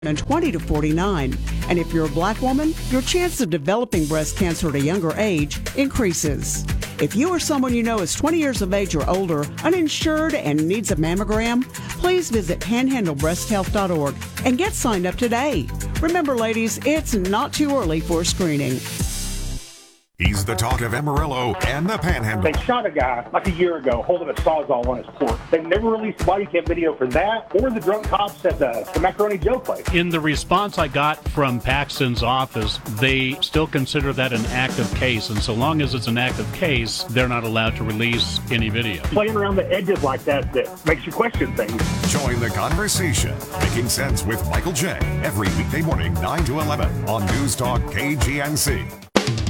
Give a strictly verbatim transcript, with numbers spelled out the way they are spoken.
and twenty to forty-nine. And if you're a black woman, your chance of developing breast cancer at a younger age increases. If you or someone you know is twenty years of age or older, uninsured, and needs a mammogram, please visit panhandle breast health dot org and get signed up today. Remember, ladies, it's not too early for screening. He's the talk of Amarillo and the Panhandle. They shot a guy like a year ago holding a Sawzall on his porch. They never released body cam video for that or the drunk cops at the, the Macaroni Joe place. In the response I got from Paxton's office, they still consider that an active case, and so long as it's an active case, they're not allowed to release any video. Playing around the edges like that that makes you question things. Join the conversation, Making Sense with Michael J. Every weekday morning, nine to eleven on News Talk K G N C.